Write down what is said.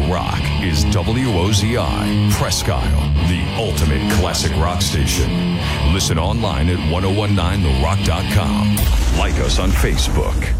rock is WOZI, Presque Isle, the ultimate classic rock station. Listen online at 1019therock.com. Like us on Facebook.